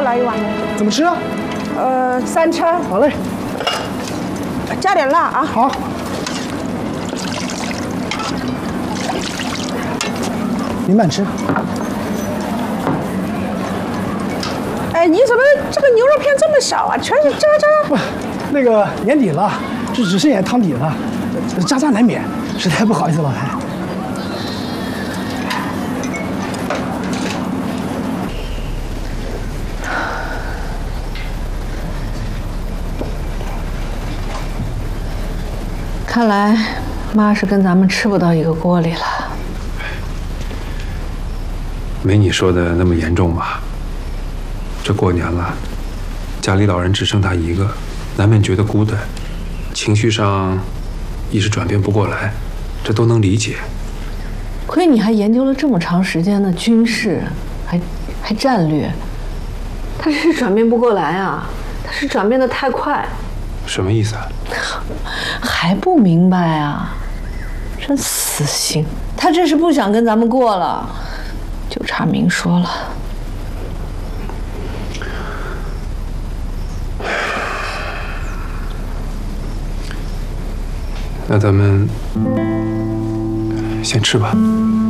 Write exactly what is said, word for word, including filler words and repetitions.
来一碗。 怎么吃啊？ 呃，三餐。 好嘞。 加点辣啊。 好。您慢吃。 哎，你怎么这个牛肉片这么少啊？全是渣渣。 不，那个年底了，就只剩下汤底了，渣渣难免，实在不好意思，老谭。 看来妈是跟咱们吃不到一个锅里了。 没你说的那么严重吧？这过年了，家里老人只剩他一个，难免觉得孤单，情绪上一时转变不过来，这都能理解。 亏你还研究了这么长时间的军事，还还战略，他是转变不过来啊，他是转变的太快。 什么意思啊？ 还不明白啊？真死心！他这是不想跟咱们过了，就差明说了。 那咱们先吃吧。